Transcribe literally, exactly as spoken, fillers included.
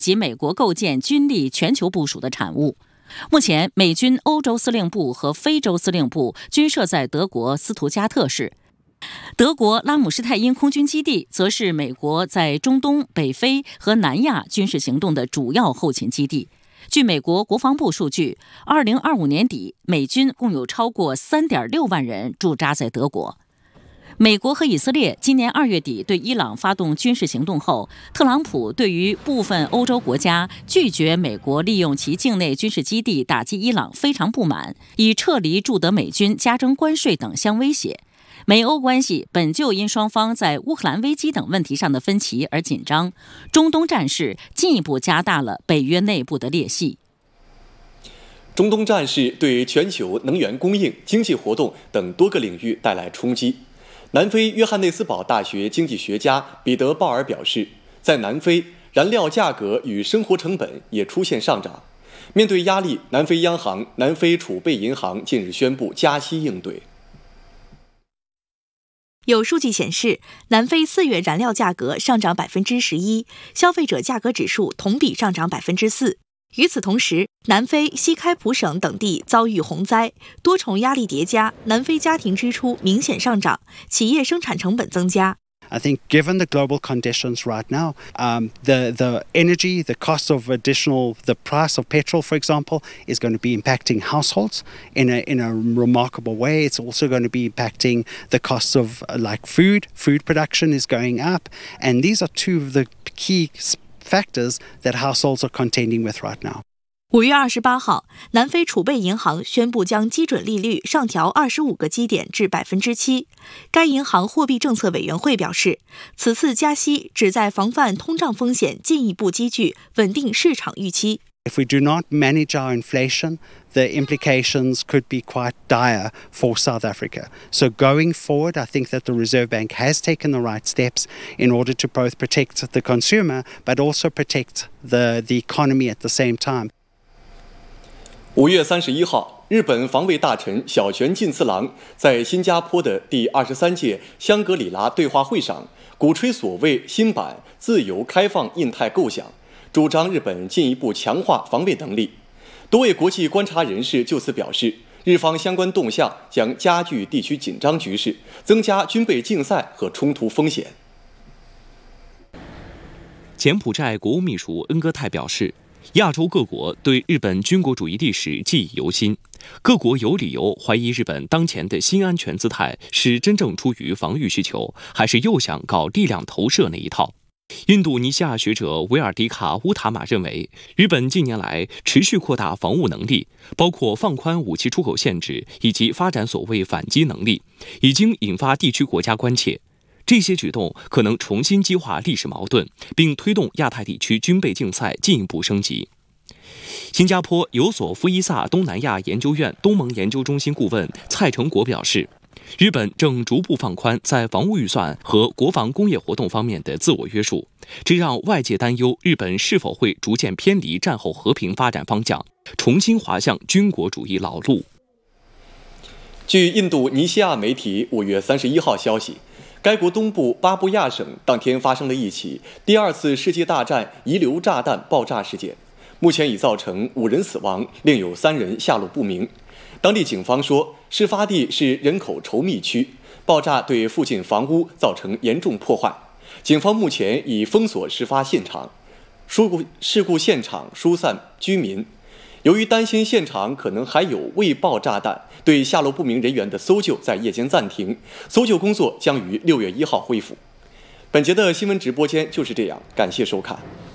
及美国构建军力全球部署的产物。目前，美军欧洲司令部和非洲司令部均设在德国斯图加特市。德国拉姆施泰因空军基地则是美国在中东、北非和南亚军事行动的主要后勤基地。据美国国防部数据，二零二五年底，美军共有超过 三点六万人驻扎在德国。美国和以色列今年二月底对伊朗发动军事行动后，特朗普对于部分欧洲国家拒绝美国利用其境内军事基地打击伊朗非常不满，以撤离驻德美军、加征关税等相威胁。美欧关系本就因双方在乌克兰危机等问题上的分歧而紧张，中东战事进一步加大了北约内部的裂隙。 中东战事对全球能源供应、经济活动等多个领域带来冲击。南非约翰内斯堡大学经济学家彼得·鲍尔表示，在南非，燃料价格与生活成本也出现上涨。面对压力，南非央行南非储备银行近日宣布加息应对。 有数据显示，南非四月燃料价格上涨百分之十一，消费者价格指数同比上涨百分之四。与此同时，南非西开普省等地遭遇洪灾，多重压力叠加，南非家庭支出明显上涨，企业生产成本增加。 I think given the global conditions right now, um, the, the energy, the cost of additional, the price of petrol, for example, is going to be impacting households in a, in a remarkable way. It's also going to be impacting the costs of uh, like food. Food production is going up. And these are two of the key factors that households are contending with right now. 五月二十八号，南非储备银行宣布将基准利率上调二十五个基点至百分之七。该银行货币政策委员会表示，此次加息旨在防范通胀风险进一步积聚，稳定市场预期。 If we do not manage our inflation, the implications could be quite dire for South Africa. So going forward, I think that the Reserve Bank has taken the right steps in order to both protect the consumer, but also protect the, the economy at the same time. 五月三十一号，日本防卫大臣小泉进次郎在新加坡的第二十三届香格里拉对话会上，鼓吹所谓新版自由开放印太构想，主张日本进一步强化防卫能力。多位国际观察人士就此表示，日方相关动向将加剧地区紧张局势，增加军备竞赛和冲突风险。 柬埔寨国务秘书恩戈泰表示，亚洲各国对日本军国主义历史记忆犹新，各国有理由怀疑日本当前的新安全姿态是真正出于防御需求，还是又想搞力量投射那一套。印度尼西亚学者维尔迪卡乌塔玛认为，日本近年来持续扩大防务能力，包括放宽武器出口限制以及发展所谓反击能力，已经引发地区国家关切。这些举动可能重新激化历史矛盾，并推动亚太地区军备竞赛进一步升级。新加坡有索夫伊萨东南亚研究院东盟研究中心顾问蔡成国表示，日本正逐步放宽在防务预算和国防工业活动方面的自我约束，这让外界担忧日本是否会逐渐偏离战后和平发展方向，重新滑向军国主义老路。 据印度尼西亚媒体五月三十一号消息，该国东部巴布亚省当天发生了一起第二次世界大战遗留炸弹爆炸事件，目前已造成五人死亡，另有三人下落不明。当地警方说，事发地是人口稠密区，爆炸对附近房屋造成严重破坏。警方目前已封锁事发现场，事故事故现场疏散居民。由于担心现场可能还有未爆炸弹，对下落不明人员的搜救在夜间暂停，搜救工作将于六月一号恢复。本节的新闻直播间就是这样，感谢收看。